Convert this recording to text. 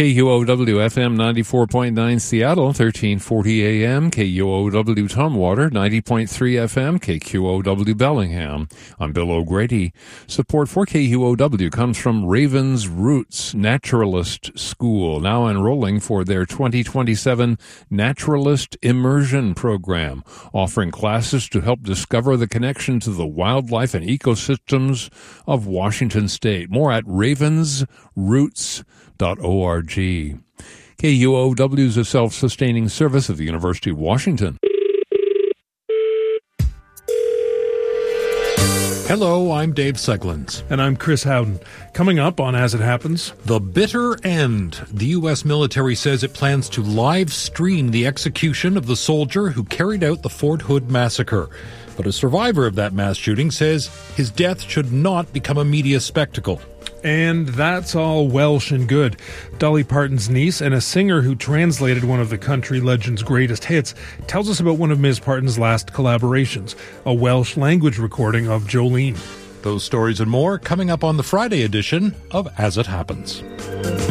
KUOW-FM 94.9 Seattle, 1340 AM, KUOW Tumwater, 90.3 FM, KQOW Bellingham. I'm Bill O'Grady. Support for KUOW comes from Ravens Roots Naturalist School, now enrolling for their 2027 Naturalist Immersion Program, offering classes to help discover the connection to the wildlife and ecosystems of Washington State. More at ravensroots.org. KUOW is a self-sustaining service of the University of Washington. Hello, I'm Dave Seglins. And I'm Chris Howden. Coming up on As It Happens, The Bitter End. The U.S. military says it plans to live stream the execution of the soldier who carried out the Fort Hood massacre. But a survivor of that mass shooting says his death should not become a media spectacle. and that's all Welsh and good. Dolly Parton's niece and a singer who translated one of the country legend's greatest hits tells us about one of Ms. Parton's last collaborations, a Welsh language recording of Jolene. Those stories and more coming up on the Friday edition of As It Happens.